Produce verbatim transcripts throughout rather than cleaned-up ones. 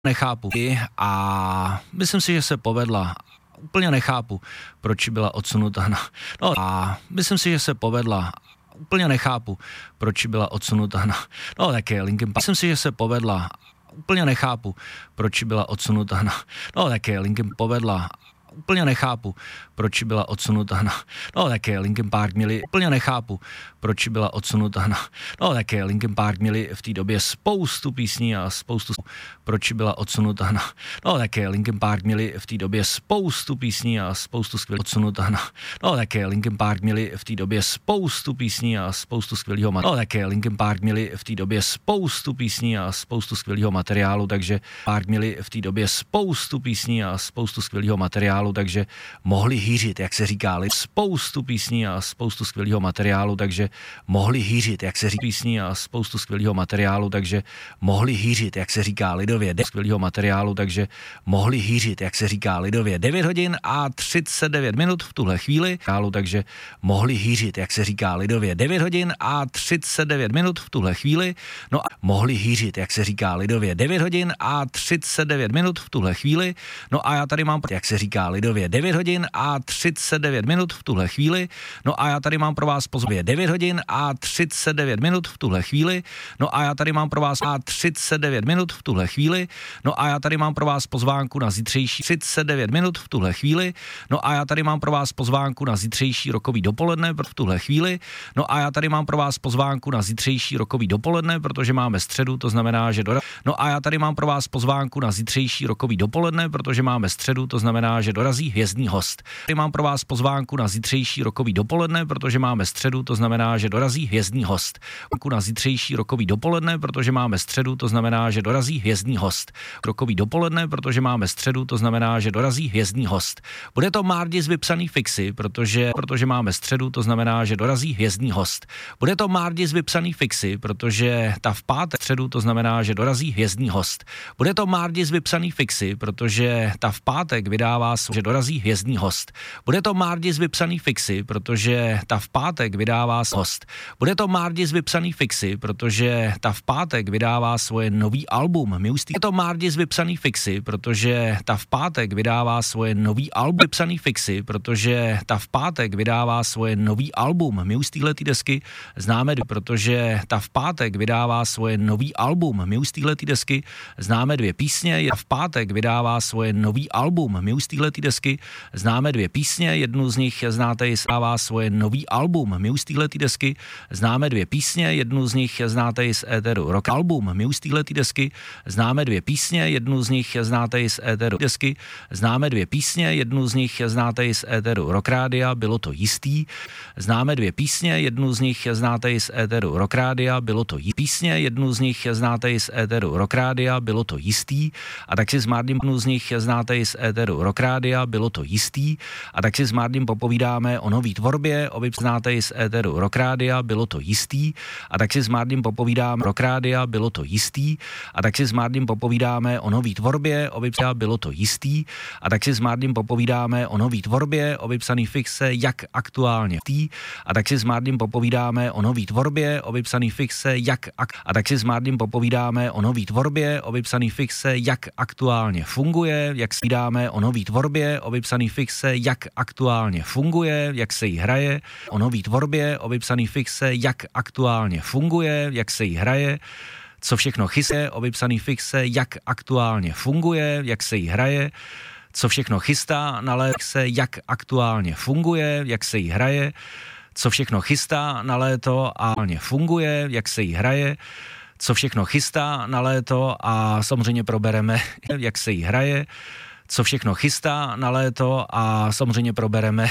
nechápu. A myslím si, že se povedla. Úplně nechápu, proč byla odsunuta na... No a myslím si, že se povedla. Úplně nechápu, proč byla odsunuta na... No tak je Linkin Park. Myslím si, že se povedla. Úplně nechápu, proč byla odsunuta na... No tak je Linkin povedla. Úplně nechápu, proč byla odsunuta na... No tak je Linkin Park měli... Úplně nechápu, proč byla odsunuta na... No tak je Linkin Park měli v té době spoustu písní a spoustu... Proč byla odsunuta na... No tak je Linkin Park měli v té době spoustu písní a spoustu skvělých... Odsunuta na... No tak je Linkin Park měli v té době spoustu písní a spoustu skvělého... No tak je Linkin Park měli v té době spoustu písní a spoustu skvělého materiálu, takže Park měli v té době spoustu písní a spoustu skvělého materiálu, takže mohli hýřit, jak se říká, spoustu písní a spoustu skvělého materiálu, takže mohli hýřit, jak se říká, písní a spoustu skvělého materiálu, takže mohli hýřit, jak se říká lidově, skvělého materiálu, takže mohli hýřit, jak se říká lidově, devět hodin a třicet devět minut v tuhle chvíli, takže mohli hýřit, jak se říká lidově, devět hodin a třicet devět minut v tuhle chvíli, no a mohli hýřit, jak se říká lidově, devět hodin a třicet devět minut v tuhle chvíli, no a já tady mám, jak se říká lidově, devět hodin a třicet devět minut v tuhle chvíli, no a já tady mám pro vás pozvě devět hodin a třicet devět minut v tuhle chvíli, no a já tady mám pro vás a třicet devět minut v tuhle chvíli, no a já tady mám pro vás pozvánku na zítřejší třicet devět minut v tuhle chvíli, no a já tady mám pro vás pozvánku na zítřejší rokový dopoledne v tuhle chvíli, no a já tady mám pro vás pozvánku na zítřejší rokový dopoledne, protože máme středu, to znamená, že do... No a já tady mám pro vás pozvánku na zítřejší rokový dopoledne, protože máme středu, to znamená, že dorazí hvězdný host. Tady mám pro vás pozvánku na zítřejší rokový dopoledne, protože máme středu, to znamená, že dorazí hvězdný host. Na zítřejší rokový dopoledne, protože máme středu, to znamená, že dorazí hvězdný host. Rokový dopoledne, protože máme středu, to znamená, že dorazí hvězdný host. Bude to Mardi z vypsaný fixy, protože, protože máme středu, to znamená, že dorazí hvězdný host. Bude to Mardi z vypsaný fixy, protože ta v pátek středu, to znamená, že dorazí hvězdný host. Bude to Mardi z vypsaný fixy, protože ta v pátek vydává, že dorazí hvězdný host. Bude to Mardi z vypsaný fixy, protože ta v pátek vydává host. Bude to Mardi z vypsaný fixy, protože ta v pátek vydává svoje nový album. My už je to Mardi z vypsaný fixy, protože ta v pátek vydává svoje nový album. Vypsaný fixy, protože ta v pátek vydává svoje nový album. My už z téhletý desky známe, protože ta v pátek vydává svoje nový album. My už z téhletý desky známe dvě písně. V pátek vydává svoje nový album. My už z téhletý desky známe dvě písně. Jednu z nich znáte, vydává svoje nový album. My už z téhletý desky známe dvě písně. Jednu z nich znáte i z éteru rock album. My už z téhletý desky známe dvě písně. Jednu z nich znáte i z éteru desky. Známe dvě písně. Jednu z nich znáte i z éteru rock rádia. Bylo to jistý. Známe dvě písně. Jednu z nich znáte i z éteru rock rádia. Bylo to jistý. Písně. Jednu z nich znáte i z éteru rock rádia. Bylo to jistý. A tak si s Mardim jednu z nich znáte i z éteru rock rádia. Bylo to jistý. A tak si s Mardim popovídáme o nový tvorbě. Obě znáte i z éteru rock rádia. Bylo to jistý. A tak si s Mardim popovídáme rock rádia. Bylo to jistý. A tak si s Mardim popovídáme o nový tvorbě. Obě bylo to jistý. A tak si s Mardim popovídáme o nový tvorbě. O vypsaný fixe, jak aktuálně tý. A tak si s Mardim popovídáme o nový tvorbě. O vypsaný fixe, jak ak- A tak si s Mardim popovídáme o nový tvorbě. O vypsaný fixe, jak aktuálně funguje. Jak si dáme o nový tvorbě. O vypsaný fixe, jak aktuálně funguje. Jak se jí hraje. O nový tvorbě. O vypsaný fixe, jak aktuálně funguje. Jak se jí hraje. Co všechno chystá, o vypsaný fixe, jak aktuálně funguje, jak se jí hraje, co všechno chystá na léto, jak aktuálně funguje, jak se jí hraje, co všechno chystá na léto a funguje, jak se jí hraje, co všechno chystá na léto a samozřejmě probereme, jak se jí hraje, co všechno chystá na léto a samozřejmě probereme,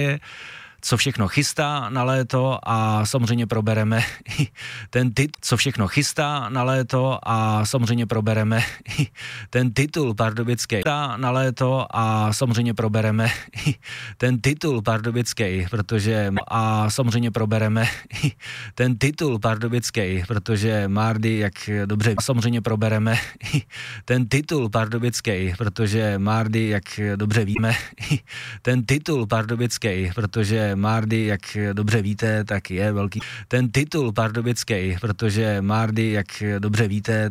co všechno chystá na léto a samozřejmě probereme ten titul, co všechno chystá na léto a samozřejmě probereme ten titul pardubický na léto a samozřejmě probereme ten titul pardubický, protože a samozřejmě probereme ten titul pardubický, protože Mardi, jak dobře samozřejmě probereme ten titul pardubický, protože Mardi, jak dobře víme, ten titul pardubický, protože Mardi, jak dobře víte, tak je velký ten titul pardubický, protože Mardi, jak dobře víte,